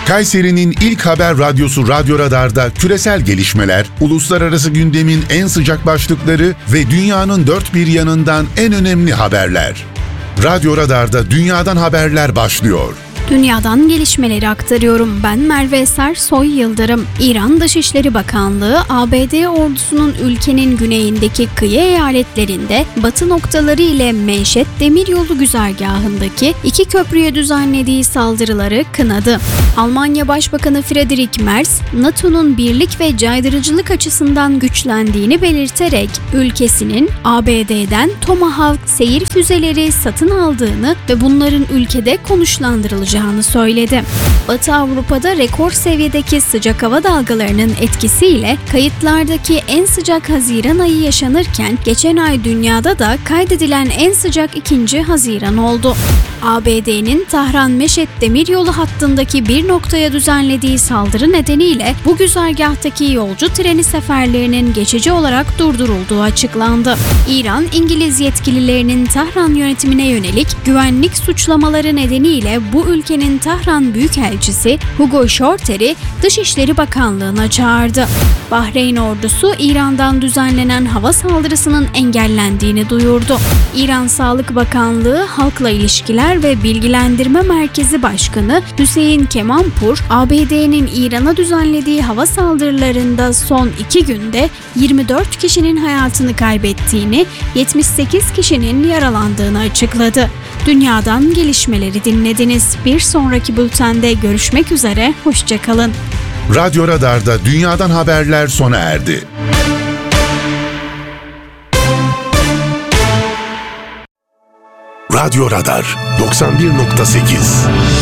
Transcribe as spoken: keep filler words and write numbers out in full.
Kayseri'nin ilk haber radyosu Radyo Radar'da küresel gelişmeler, uluslararası gündemin en sıcak başlıkları ve dünyanın dört bir yanından en önemli haberler. Radyo Radar'da dünyadan haberler başlıyor. Dünyadan gelişmeleri aktarıyorum. Ben Merve Eser Soy Yıldırım. İran Dışişleri Bakanlığı, A B D ordusunun ülkenin güneyindeki kıyı eyaletlerinde batı noktaları ile Menşet Demiryolu güzergahındaki iki köprüye düzenlediği saldırıları kınadı. Almanya Başbakanı Friedrich Merz, NATO'nun birlik ve caydırıcılık açısından güçlendiğini belirterek ülkesinin A B D'den Tomahawk seyir füzeleri satın aldığını ve bunların ülkede konuşlandırılacağını söyledi. Batı Avrupa'da rekor seviyedeki sıcak hava dalgalarının etkisiyle kayıtlardaki en sıcak Haziran ayı yaşanırken geçen ay dünyada da kaydedilen en sıcak ikinci Haziran oldu. A B D'nin Tahran-Meşet demiryolu hattındaki bir noktaya düzenlediği saldırı nedeniyle bu güzergahtaki yolcu treni seferlerinin geçici olarak durdurulduğu açıklandı. İran, İngiliz yetkililerinin Tahran yönetimine yönelik güvenlik suçlamaları nedeniyle bu ülkenin Tahran Büyükelçisi Hugo Shorter'i Dışişleri Bakanlığı'na çağırdı. Bahreyn ordusu İran'dan düzenlenen hava saldırısının engellendiğini duyurdu. İran Sağlık Bakanlığı Halkla İlişkiler ve Bilgilendirme Merkezi Başkanı Hüseyin Kemanpur, A B D'nin İran'a düzenlediği hava saldırılarında son iki günde yirmi dört kişinin hayatını kaybettiğini, yetmiş sekiz kişinin yaralandığını açıkladı. Dünyadan gelişmeleri dinlediniz. Bir sonraki bültende görüşmek üzere, hoşça kalın. Radyo Radar'da dünyadan haberler sona erdi. Radyo Radar doksan bir nokta sekiz